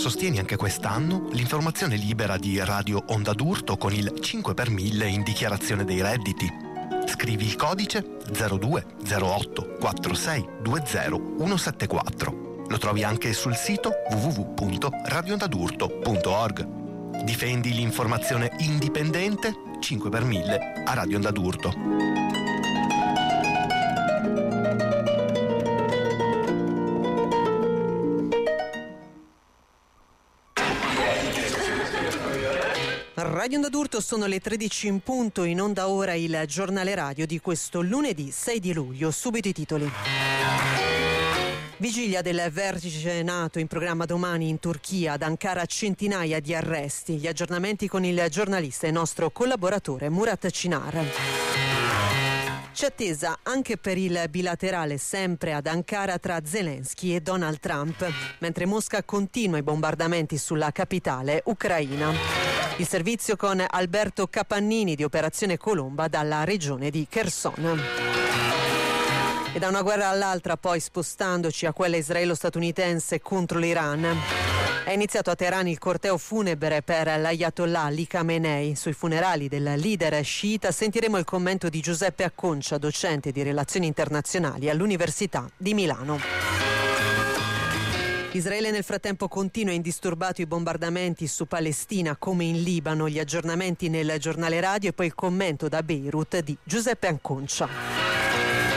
Sostieni anche quest'anno l'informazione libera di Radio Onda d'Urto con il 5 per 1000 in dichiarazione dei redditi. Scrivi il codice 0208 46 20 174. Lo trovi anche sul sito www.radioondadurto.org. Difendi l'informazione indipendente 5 per 1000 a Radio Onda d'Urto. Radio Onda d'Urto, sono le 13 in punto, in onda ora il giornale radio di questo lunedì 6 di luglio. Subito i titoli. Vigilia del vertice NATO in programma domani in Turchia, ad Ankara centinaia di arresti. Gli aggiornamenti con il giornalista e nostro collaboratore Murat Cinar. C'è attesa anche per il bilaterale sempre ad Ankara tra Zelensky e Donald Trump, mentre Mosca continua i bombardamenti sulla capitale ucraina. Il servizio con Alberto Capannini di Operazione Colomba dalla regione di Kherson. E da una guerra all'altra, poi spostandoci a quella israelo-statunitense contro l'Iran. È iniziato a Teheran il corteo funebre per l'Ayatollah Ali Khamenei. Sui funerali del leader sciita sentiremo il commento di Giuseppe Acconcia, docente di relazioni internazionali all'Università di Milano. Israele nel frattempo continua indisturbato i bombardamenti su Palestina come in Libano. Gli aggiornamenti nel giornale radio e poi il commento da Beirut di Giuseppe Acconcia.